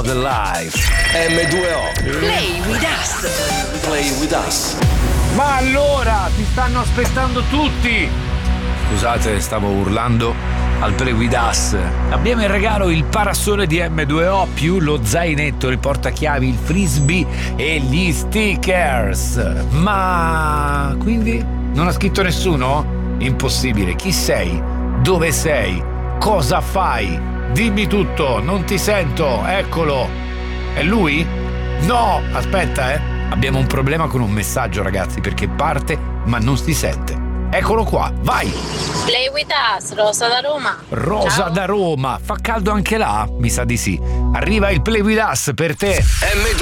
Another Life. M2O. Play with us. Play with us. Ma allora, ti stanno aspettando tutti! Scusate, stavo urlando al Play with us. Abbiamo in regalo il parasole di M2O più lo zainetto, il portachiavi, il frisbee e gli stickers. Ma quindi non ha scritto nessuno? Impossibile. Chi sei? Dove sei? Cosa fai? Dimmi tutto, non ti sento. Eccolo. È lui? No, aspetta, Abbiamo un problema con un messaggio, ragazzi, perché parte ma non si sente. Eccolo qua, vai! Play with us, Rosa da Roma. Rosa Ciao. da Roma, fa caldo anche là? Mi sa di sì. Arriva il Play with us per te. M2O.